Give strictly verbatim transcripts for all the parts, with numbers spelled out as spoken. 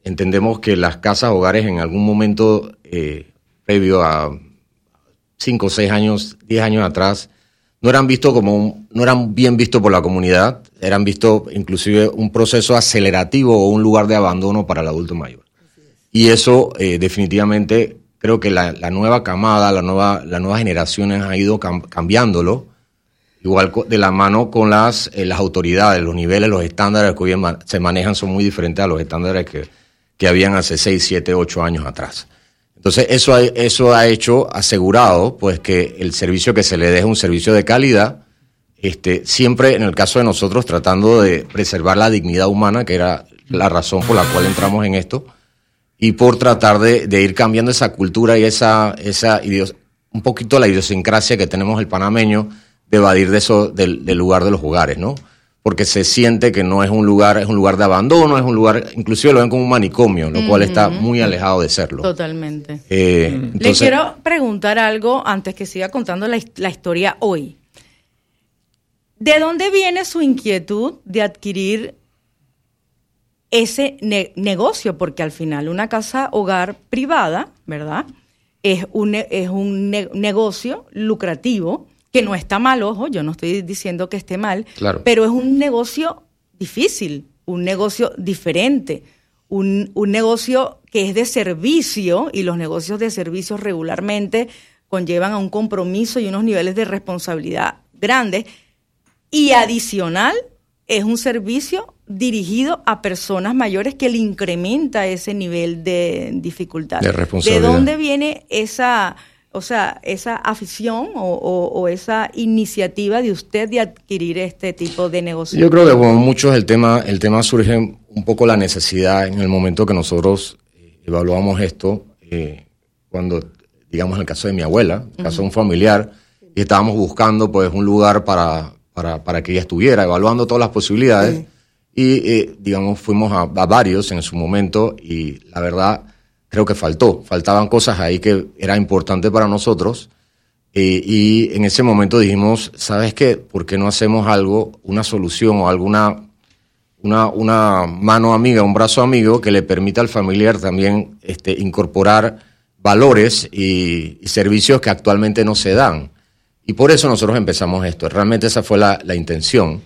entendemos que las casas hogares en algún momento eh, previo a cinco, seis años, diez años atrás, no eran vistos como un, no eran bien vistos por la comunidad, eran vistos inclusive un proceso acelerativo o un lugar de abandono para el adulto mayor. Y eso eh, definitivamente creo que la, la nueva camada, la nueva, las nuevas generaciones han ido cam- cambiándolo, igual de la mano con las, eh, las autoridades, los niveles, los estándares que hoy ma- se manejan son muy diferentes a los estándares que, que habían hace seis, siete, ocho años atrás. Entonces, eso ha, eso ha hecho, asegurado, pues, que el servicio que se le dé es un servicio de calidad, este, siempre, en el caso de nosotros, tratando de preservar la dignidad humana, que era la razón por la cual entramos en esto, y por tratar de, de ir cambiando esa cultura y esa, esa idios, un poquito la idiosincrasia que tenemos el panameño, de evadir de eso, del, del lugar de los hogares, ¿no? Porque se siente que no es un lugar, es un lugar de abandono, es un lugar, inclusive lo ven como un manicomio, lo mm-hmm. cual está muy alejado de serlo. Totalmente. Eh, mm. entonces, Le quiero preguntar algo antes que siga contando la, la historia hoy. ¿De dónde viene su inquietud de adquirir ese ne- negocio? Porque al final una casa hogar privada, ¿verdad? Es un, es un ne- negocio lucrativo, que no está mal, ojo, yo no estoy diciendo que esté mal, claro. pero es un negocio difícil, un negocio diferente, un, un negocio que es de servicio, y los negocios de servicios regularmente conllevan a un compromiso y unos niveles de responsabilidad grandes, y adicional es un servicio dirigido a personas mayores que le incrementa ese nivel de dificultad. De responsabilidad. ¿De dónde viene esa... O sea, esa afición o, o, o esa iniciativa de usted de adquirir este tipo de negocio? Yo creo que como muchos el tema, el tema surge un poco la necesidad en el momento que nosotros eh, evaluamos esto, eh, cuando, digamos, en el caso de mi abuela, en el caso uh-huh. de un familiar, y estábamos buscando pues un lugar para, para, para que ella estuviera, evaluando todas las posibilidades, uh-huh. y eh, digamos, fuimos a, a varios en su momento, y la verdad... Creo que faltó, faltaban cosas ahí que era importante para nosotros, eh, y en ese momento dijimos, ¿sabes qué? ¿Por qué no hacemos algo, una solución o alguna una, una mano amiga, un brazo amigo que le permita al familiar también este, incorporar valores y, y servicios que actualmente no se dan? Y por eso nosotros empezamos esto, realmente esa fue la, la intención.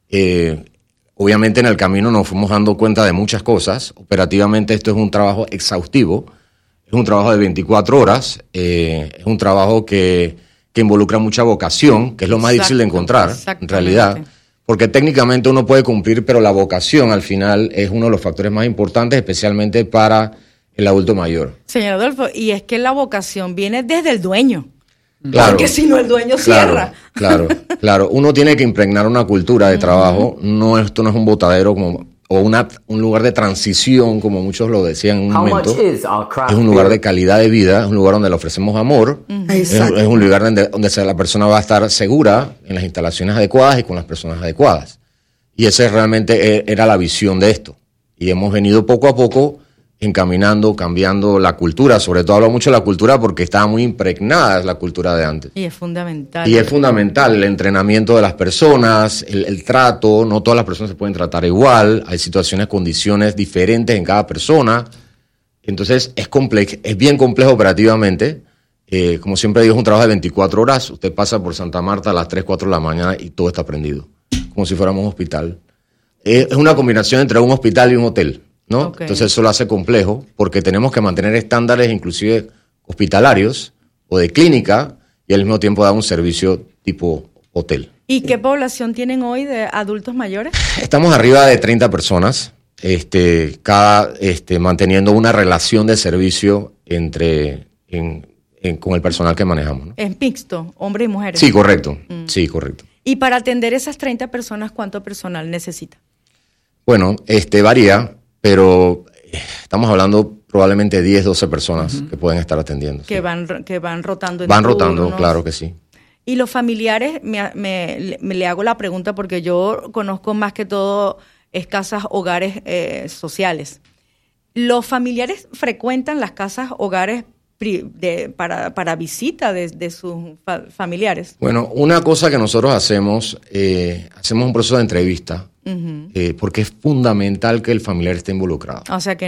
Eh, Obviamente en el camino nos fuimos dando cuenta de muchas cosas. Operativamente esto es un trabajo exhaustivo, es un trabajo de veinticuatro horas, eh, es un trabajo que, que involucra mucha vocación, que es lo más Exacto, difícil de encontrar en realidad, porque técnicamente uno puede cumplir, pero la vocación al final es uno de los factores más importantes, especialmente para el adulto mayor. Señor Adolfo, y es que la vocación viene desde el dueño. Claro, porque si no el dueño claro, cierra. Claro, claro. Uno tiene que impregnar una cultura de trabajo. No, esto no es un botadero como, o una, un lugar de transición, como muchos lo decían en un How momento. much is our craft Es un lugar de calidad de vida, es un lugar donde le ofrecemos amor. Uh-huh. Es, es un lugar donde, donde la persona va a estar segura en las instalaciones adecuadas y con las personas adecuadas. Y esa realmente era la visión de esto. Y hemos venido poco a poco encaminando, cambiando la cultura. Sobre todo hablo mucho de la cultura porque estaba muy impregnada la cultura de antes. Y es fundamental. Y es fundamental el entrenamiento de las personas, el, el trato. No todas las personas se pueden tratar igual. Hay situaciones, condiciones diferentes en cada persona. Entonces es, complejo, es bien complejo operativamente. Eh, como siempre digo, es un trabajo de veinticuatro horas. Usted pasa por Santa Marta a las tres, cuatro de la mañana y todo está prendido. Como si fuéramos un hospital. Eh, es una combinación entre un hospital y un hotel, ¿no? Okay. Entonces eso lo hace complejo porque tenemos que mantener estándares inclusive hospitalarios o de clínica y al mismo tiempo dar un servicio tipo hotel. ¿Y qué población tienen hoy de adultos mayores? Estamos arriba de treinta personas, este, cada, este, manteniendo una relación de servicio entre, en, en, con el personal que manejamos, ¿no? Es mixto, hombres y mujeres. Sí, correcto, mm. sí, correcto. Y para atender esas treinta personas, ¿cuánto personal necesita? Bueno, este varía, pero estamos hablando probablemente diez, doce personas uh-huh. que pueden estar atendiendo. Que, sí. van, que van rotando en Van turnos. rotando, claro que sí. Y los familiares, me, me, me le hago la pregunta porque yo conozco más que todo es casas hogares eh, sociales. ¿Los familiares frecuentan las casas hogares de, para, para visita de, de sus fa- familiares? Bueno, una cosa que nosotros hacemos, eh, hacemos un proceso de entrevista, uh-huh. eh, porque es fundamental que el familiar esté involucrado. O sea que